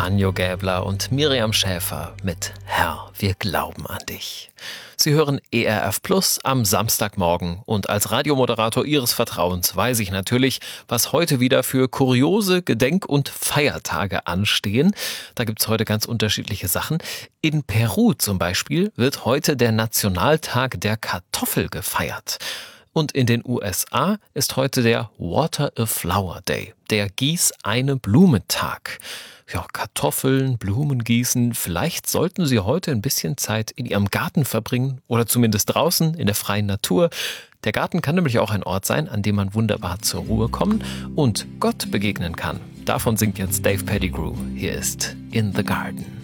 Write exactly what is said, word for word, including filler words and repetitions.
Anjo Gäbler und Miriam Schäfer mit Herr, wir glauben an dich. Sie hören E R F Plus am Samstagmorgen und als Radiomoderator Ihres Vertrauens weiß ich natürlich, was heute wieder für kuriose Gedenk- und Feiertage anstehen. Da gibt's heute ganz unterschiedliche Sachen. In Peru zum Beispiel wird heute der Nationaltag der Kartoffel gefeiert. Und in den U S A ist heute der Water a Flower Day, der Gieß-eine-Blume-Tag. Ja, Kartoffeln, Blumen gießen, vielleicht sollten Sie heute ein bisschen Zeit in Ihrem Garten verbringen oder zumindest draußen in der freien Natur. Der Garten kann nämlich auch ein Ort sein, an dem man wunderbar zur Ruhe kommen und Gott begegnen kann. Davon singt jetzt Dave Pettigrew. Hier ist In the Garden.